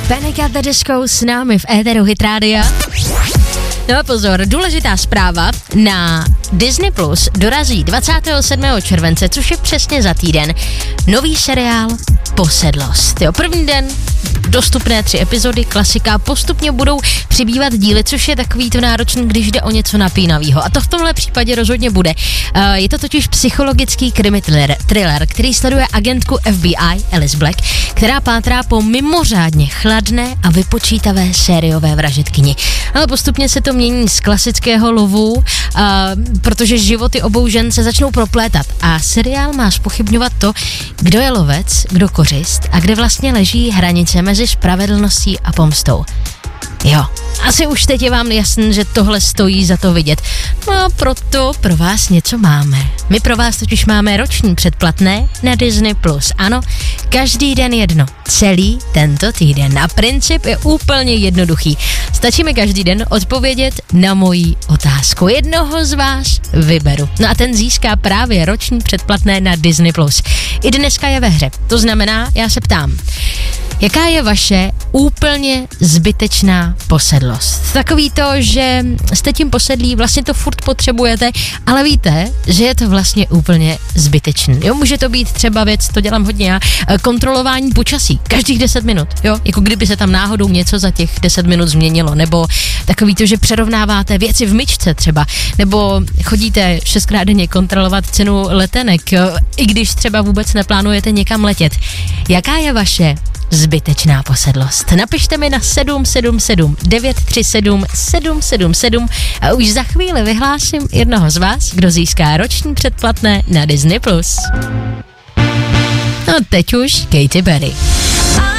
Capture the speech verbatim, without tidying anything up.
Panic at the Disco s námi v éteru Hit Rádia. No a pozor, důležitá zpráva, na Disney Plus dorazí dvacátého sedmého července, což je přesně za týden, nový seriál Posedlost. Jo, první den dostupné tři epizody, klasika, postupně budou přibývat díly, což je takový to náročný, když jde o něco napínavého. A to v tomhle případě rozhodně bude. Uh, je to totiž psychologický krimi thriller, thriller, který sleduje agentku F B I Alice Black, která pátrá po mimořádně chladné a vypočítavé sériové vražedkyni. Ale postupně se to mění z klasického lovu, uh, protože životy obou žen se začnou proplétat a seriál má zpochybňovat to, kdo je lovec, kdo kořist a kde vlastně leží hranice mezi spravedlností a pomstou. Jo, asi už teď je vám jasný, že tohle stojí za to vidět. No a proto pro vás něco máme. My pro vás totiž máme roční předplatné na Disney Plus. Ano, každý den jedno. Celý tento týden. A princip je úplně jednoduchý. Stačí mi každý den odpovědět na moji otázku. Jednoho z vás vyberu. No a ten získá právě roční předplatné na Disney Plus. I dneska je ve hře. To znamená, já se ptám, jaká je vaše úplně zbytečná posedlost? Takový to, že jste tím posedlí, vlastně to furt potřebujete, ale víte, že je to vlastně úplně zbytečný. Jo, může to být třeba věc, to dělám hodně já, kontrolování počasí, každých deset minut, jo, jako kdyby se tam náhodou něco za těch deset minut změnilo, nebo takový to, že přerovnáváte věci v myčce třeba, nebo chodíte šestkrát denně kontrolovat cenu letenek, jo, i když třeba vůbec neplánujete někam letět. Jaká je vaše zbytečná posedlost? Napište mi na sedm sedm sedm devět tři sedm sedm sedm sedm a už za chvíli vyhlásím jednoho z vás, kdo získá roční předplatné na Disney Plus. No teď už Katy Perry.